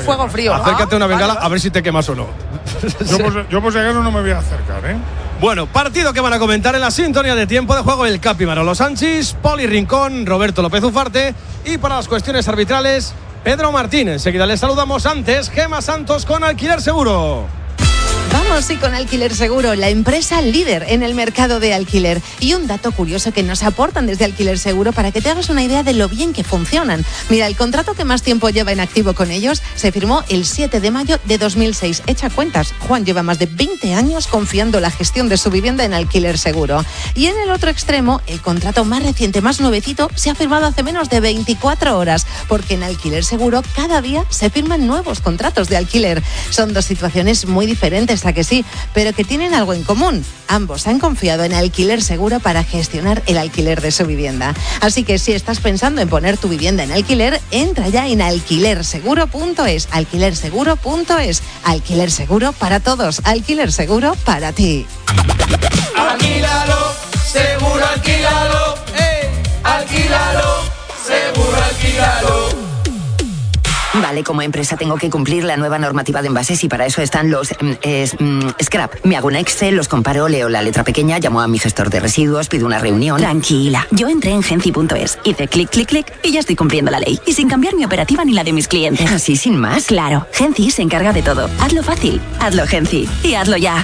fuego frío. Acércate a una bengala a ver si te quemas o no. Yo por si acaso no me voy a acercar, ¿eh? Bueno, partido que van a comentar en la sintonía de tiempo de juego el Capi Manolo Sanchis, Poli Rincón, Roberto López Ufarte y para las cuestiones arbitrales Pedro Martín. Enseguida les saludamos. Antes Gemma Santos con Alquiler Seguro. Vamos, sí, con Alquiler Seguro, la empresa líder en el mercado de alquiler. Y un dato curioso que nos aportan desde Alquiler Seguro para que te hagas una idea de lo bien que funcionan. Mira, el contrato que más tiempo lleva en activo con ellos se firmó el 7 de mayo de 2006. Echa cuentas, Juan lleva más de 20 años confiando la gestión de su vivienda en Alquiler Seguro. Y en el otro extremo, el contrato más reciente, más nuevecito, se ha firmado hace menos de 24 horas, porque en Alquiler Seguro cada día se firman nuevos contratos de alquiler. Son dos situaciones muy diferentes, ¿a que sí? Pero que tienen algo en común. Ambos han confiado en Alquiler Seguro para gestionar el alquiler de su vivienda. Así que si estás pensando en poner tu vivienda en alquiler, entra ya en alquilerseguro.es. Alquilerseguro.es. Alquiler Seguro para todos. Alquiler Seguro para ti. Alquílalo, seguro alquílalo. Alquílalo, seguro alquílalo. Vale, como empresa tengo que cumplir la nueva normativa de envases y para eso están los scrap. Me hago un Excel, los comparo, leo la letra pequeña, llamo a mi gestor de residuos, pido una reunión. Tranquila, yo entré en Genci.es, hice clic, clic, clic y ya estoy cumpliendo la ley. Y sin cambiar mi operativa ni la de mis clientes. ¿Así sin más? Claro, Genci se encarga de todo. Hazlo fácil, hazlo Genci y hazlo ya.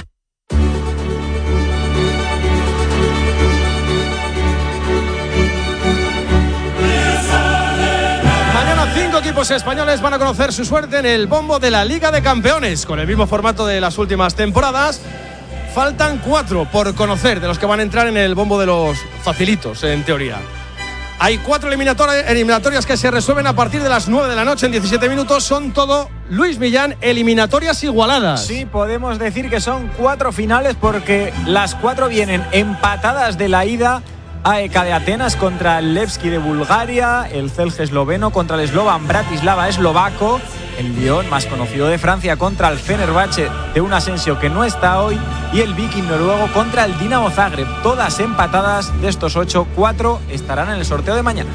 Equipos españoles van a conocer su suerte en el bombo de la Liga de Campeones, con el mismo formato de las últimas temporadas. Faltan 4 por conocer de los que van a entrar en el bombo de los facilitos, en teoría. Hay 4 eliminatorias que se resuelven a partir de las 9 de la noche en 17 minutos. Son todo, Luis Millán, eliminatorias igualadas. Sí, podemos decir que son 4 finales porque las 4 vienen empatadas de la ida. AEK de Atenas contra el Levski de Bulgaria, el Celje esloveno contra el Slovan Bratislava eslovaco, el Lyon, más conocido de Francia, contra el Fenerbahce de un Asensio que no está hoy, y el Viking noruego contra el Dinamo Zagreb. Todas empatadas. De estos 8, 4 estarán en el sorteo de mañana.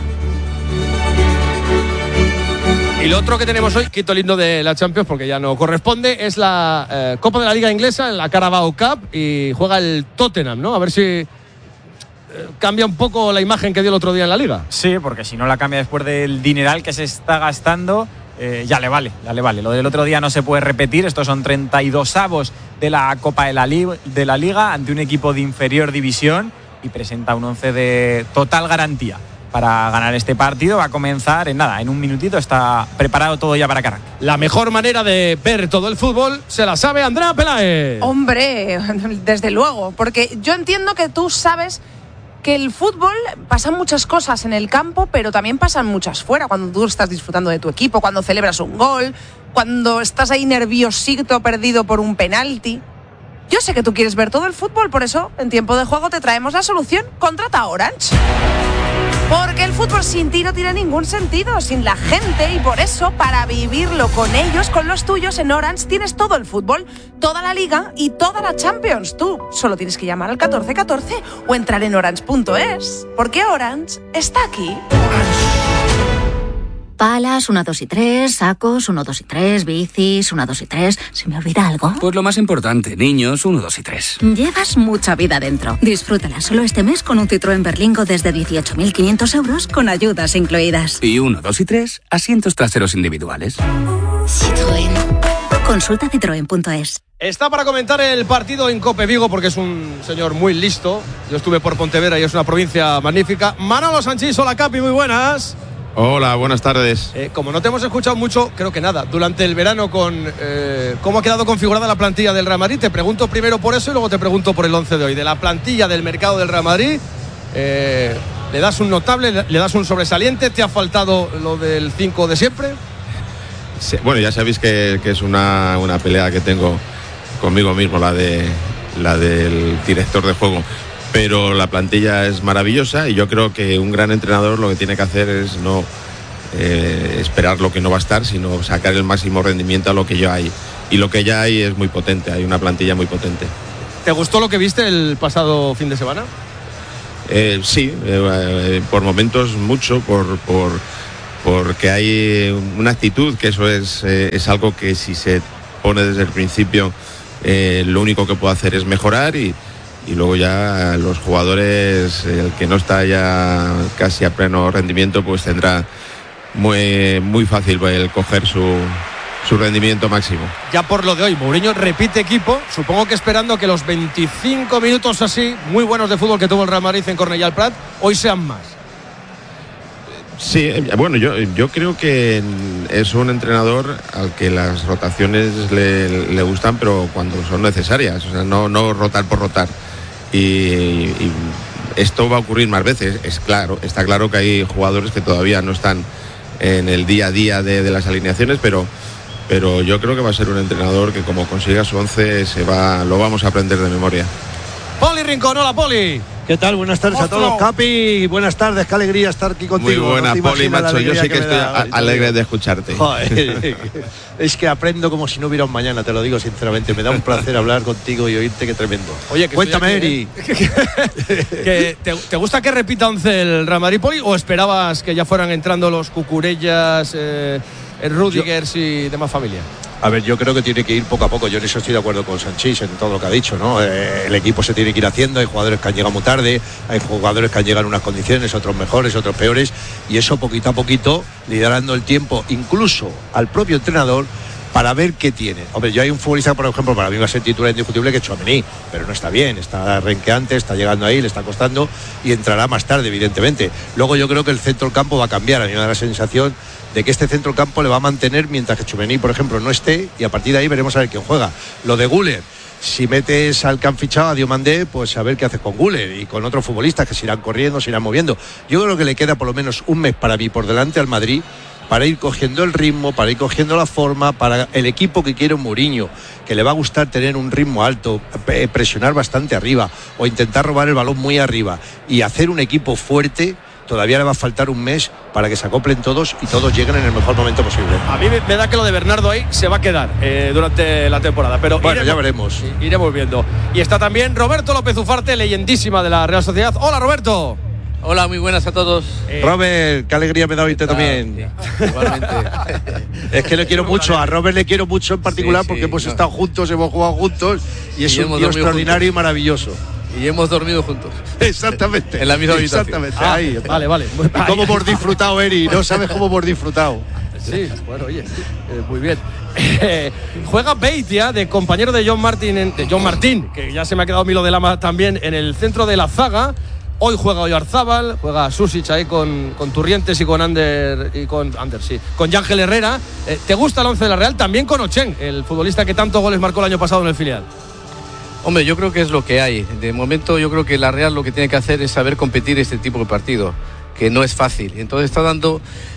Y lo otro que tenemos hoy, quito el himno de la Champions porque ya no corresponde, es la Copa de la Liga Inglesa, la Carabao Cup, y juega el Tottenham, ¿no? A ver si cambia un poco la imagen que dio el otro día en la Liga. Sí, porque si no la cambia después del dineral que se está gastando, ya le vale. Lo del otro día no se puede repetir. Estos son 32avos de la Copa de la Liga ante un equipo de inferior división y presenta un 11 de total garantía para ganar este partido. Va a comenzar en un minutito, está preparado todo ya para que arranque. La mejor manera de ver todo el fútbol se la sabe Andrea Peláez. Hombre, desde luego, porque yo entiendo que tú sabes que el fútbol pasan muchas cosas en el campo, pero también pasan muchas fuera, cuando tú estás disfrutando de tu equipo, cuando celebras un gol, cuando estás ahí nerviosito perdido por un penalti. Yo sé que tú quieres ver todo el fútbol, por eso en Tiempo de Juego te traemos la solución. Contrata a Orange. Porque el fútbol sin ti no tiene ningún sentido, sin la gente, y por eso, para vivirlo con ellos, con los tuyos, en Orange tienes todo el fútbol, toda la Liga y toda la Champions. Tú solo tienes que llamar al 1414 o entrar en orange.es, porque Orange está aquí. Palas, 1, 2 y 3, sacos, 1, 2 y 3, bicis, 1, 2 y 3. ¿Se me olvida algo? Pues lo más importante, niños, 1, 2 y 3. Llevas mucha vida dentro. Disfrútala solo este mes con un Citroën Berlingo desde 18.500 euros con ayudas incluidas. Y 1, 2 y 3, asientos traseros individuales. Citroën. Consulta citroen.es. Está para comentar el partido en Cope Vigo porque es un señor muy listo. Yo estuve por Pontevedra y es una provincia magnífica. Manolo Sanchis, hola Capi, muy buenas. Hola, buenas tardes. Como no te hemos escuchado mucho, creo que nada, durante el verano con cómo ha quedado configurada la plantilla del Real Madrid, te pregunto primero por eso y luego te pregunto por el 11 de hoy. De la plantilla del mercado del Real Madrid, ¿le das un notable, le das un sobresaliente? ¿Te ha faltado lo del 5 de siempre? Sí, bueno, ya sabéis que es una pelea que tengo conmigo mismo, la del director de juego. Pero la plantilla es maravillosa y yo creo que un gran entrenador lo que tiene que hacer es no esperar lo que no va a estar, sino sacar el máximo rendimiento a lo que ya hay. Y lo que ya hay es muy potente, hay una plantilla muy potente. ¿Te gustó lo que viste el pasado fin de semana? Sí, por momentos mucho, porque hay una actitud que eso es algo que si se pone desde el principio, lo único que puede hacer es mejorar y luego ya los jugadores, el que no está ya casi a pleno rendimiento, pues tendrá muy fácil el coger su rendimiento máximo. Ya por lo de hoy, Mourinho repite equipo, supongo que esperando que los 25 minutos así, muy buenos de fútbol que tuvo el Real Madrid en Cornellà al Prat, hoy sean más. Sí, bueno, yo creo que es un entrenador al que las rotaciones le gustan, pero cuando son necesarias, o sea, no rotar por rotar. Y esto va a ocurrir más veces, está claro que hay jugadores que todavía no están en el día a día de las alineaciones, pero yo creo que va a ser un entrenador que como consiga su 11 lo vamos a aprender de memoria. Poli Rincón, hola Poli. ¿Qué tal? Buenas tardes a todos, Capi. Buenas tardes, qué alegría estar aquí contigo. Muy buena, Poli, macho. Yo sí que estoy alegre de escucharte. Joder, es que aprendo como si no hubiera un mañana, te lo digo sinceramente. Me da un placer hablar contigo y oírte, qué tremendo. Oye, cuéntame, Eri. ¿Te gusta que repita 11 el Real Madrid, Poli, o esperabas que ya fueran entrando los Cucurellas, Rüdigers y demás familia? A ver, yo creo que tiene que ir poco a poco. Yo en eso estoy de acuerdo con Sanchís en todo lo que ha dicho, ¿no? El equipo se tiene que ir haciendo. Hay jugadores que han llegado muy tarde, hay jugadores que han llegado en unas condiciones, otros mejores, otros peores, y eso poquito a poquito le irá dando el tiempo incluso al propio entrenador para ver qué tiene. Hombre, yo hay un futbolista, por ejemplo, para mí va a ser titular indiscutible, que es Tchouaméni, pero no está bien, está renqueante, está llegando ahí, le está costando y entrará más tarde, evidentemente. Luego yo creo que el centro del campo va a cambiar. A mí me da la sensación de que este centro del campo le va a mantener mientras que Tchouaméni, por ejemplo, no esté, y a partir de ahí veremos a ver quién juega. Lo de Güler, si metes al que han fichado a Diomandé, pues a ver qué haces con Güler y con otros futbolistas que se irán corriendo, se irán moviendo. Yo creo que le queda por lo menos un mes para mí por delante al Madrid, para ir cogiendo el ritmo, para ir cogiendo la forma, para el equipo que quiere un Mourinho, que le va a gustar tener un ritmo alto, presionar bastante arriba o intentar robar el balón muy arriba y hacer un equipo fuerte. Todavía le va a faltar un mes para que se acoplen todos y todos lleguen en el mejor momento posible. A mí me da que lo de Bernardo ahí se va a quedar durante la temporada, pero bueno, ya veremos. Iremos viendo. Y está también Roberto López Ufarte, leyendísima de la Real Sociedad. Hola, Roberto. Hola, muy buenas a todos. Robert, qué alegría me da oírte también. Igualmente. Es que le quiero mucho, a Robert le quiero mucho en particular, porque hemos estado juntos, hemos jugado juntos y es un tío extraordinario juntos. Y maravilloso. Y hemos dormido juntos. Exactamente. En la misma habitación. Exactamente. Ahí. Vale. Y cómo hemos disfrutado, Eri. No sabes cómo hemos disfrutado. Sí, bueno, oye, muy bien. Juega Beitia, de compañero de John Martín, que ya se me ha quedado Milo de Lama también en el centro de la zaga. Hoy juega Oyarzábal, juega Susic ahí con Turrientes y con Yángel Herrera. ¿Te gusta el 11 de la Real? También con Ocheng, el futbolista que tantos goles marcó el año pasado en el filial. Hombre, yo creo que es lo que hay. De momento yo creo que la Real lo que tiene que hacer es saber competir este tipo de partido, que no es fácil. Entonces está dando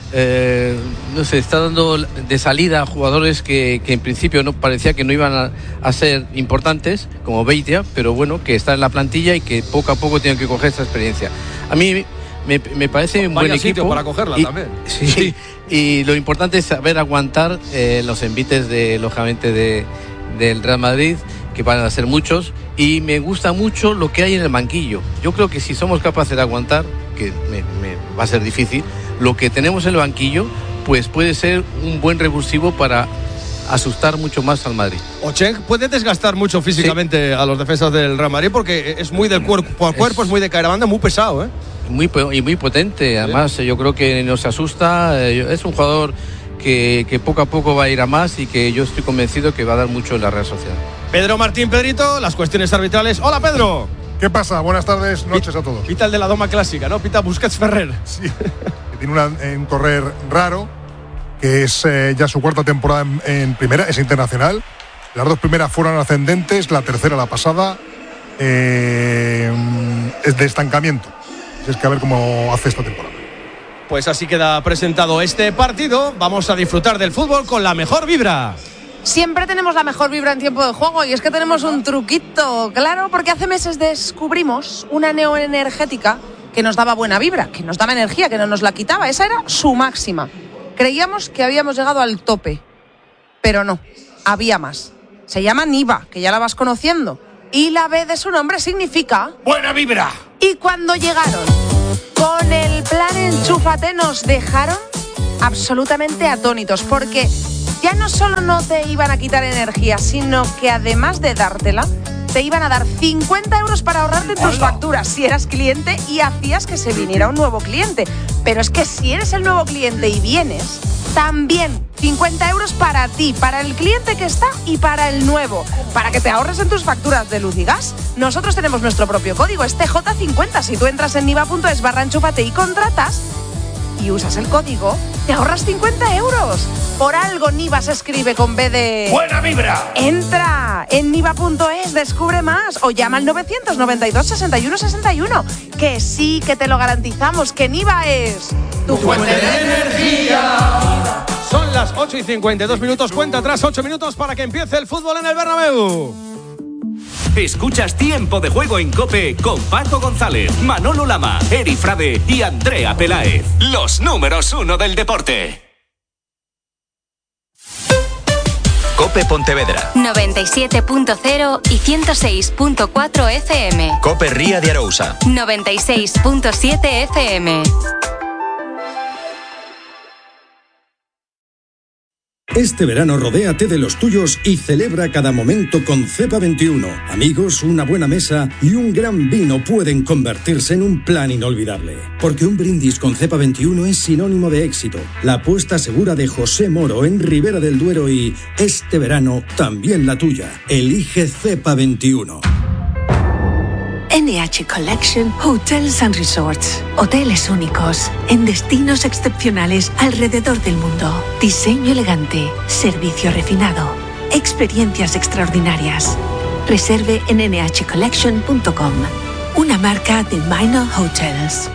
de salida a jugadores que en principio no parecía que no iban a ser importantes, como Beitia, pero bueno, que está en la plantilla y que poco a poco tienen que coger esta experiencia. A mí me parece un buen equipo para cogerla también. Sí, y lo importante es saber aguantar los envites lógicamente del Real Madrid, que van a ser muchos, y me gusta mucho lo que hay en el banquillo. Yo creo que si somos capaces de aguantar, que me va a ser difícil, lo que tenemos en el banquillo, pues puede ser un buen revulsivo para asustar mucho más al Madrid. Ocheng puede desgastar mucho físicamente a los defensas del Real Madrid, porque es muy del cuerpo a cuerpo, es muy de caer a banda, muy pesado, muy potente. Además, yo creo que nos asusta. Es un jugador que poco a poco va a ir a más y que yo estoy convencido que va a dar mucho en la Real Sociedad. Pedro Martín, Pedrito, las cuestiones arbitrales. Hola, Pedro. ¿Qué pasa? Buenas tardes, noches a todos. Pita el de la doma clásica, ¿no? Pita Busquets Ferrer. Sí, que tiene un correr raro, que es ya su cuarta temporada en primera, es internacional. Las dos primeras fueron ascendentes, la tercera, la pasada, es de estancamiento. Es que a ver cómo hace esta temporada. Pues así queda presentado este partido. Vamos a disfrutar del fútbol con la mejor vibra. Siempre tenemos la mejor vibra en tiempo de juego, y es que tenemos un truquito, claro, porque hace meses descubrimos una neoenergética que nos daba buena vibra, que nos daba energía, que no nos la quitaba. Esa era su máxima. Creíamos que habíamos llegado al tope, pero no, había más. Se llama Niva, que ya la vas conociendo, y la B de su nombre significa ¡buena vibra! Y cuando llegaron con el plan Enchúfate nos dejaron absolutamente atónitos, porque ya no solo no te iban a quitar energía, sino que además de dártela, te iban a dar 50 euros para ahorrarte en tus facturas si eras cliente y hacías que se viniera un nuevo cliente. Pero es que si eres el nuevo cliente y vienes, también 50 euros para ti, para el cliente que está y para el nuevo, para que te ahorres en tus facturas de luz y gas. Nosotros tenemos nuestro propio código, es TJ50. Si tú entras en niva.es/enchúfate y contratas y usas el código, te ahorras 50 euros. Por algo Niva se escribe con B de... ¡Buena vibra! Entra en niva.es, descubre más o llama al 992 61 61. Que sí, que te lo garantizamos, que Niva es... ¡Tu fuente de energía! Son las 8:52, cuenta atrás, 8 minutos para que empiece el fútbol en el Bernabéu. Escuchas Tiempo de Juego en COPE con Paco González, Manolo Lama, Eri Frade y Andrea Peláez. Los números 1 del deporte. COPE Pontevedra 97.0 y 106.4 FM. COPE Ría de Arousa 96.7 FM. Este verano rodéate de los tuyos y celebra cada momento con Cepa 21. Amigos, una buena mesa y un gran vino pueden convertirse en un plan inolvidable. Porque un brindis con Cepa 21 es sinónimo de éxito. La apuesta segura de José Moro en Ribera del Duero y este verano también la tuya. Elige Cepa 21. NH Collection Hotels and Resorts. Hoteles únicos, en destinos excepcionales alrededor del mundo. Diseño elegante, servicio refinado, experiencias extraordinarias. Reserve en nhcollection.com. Una marca de Minor Hotels.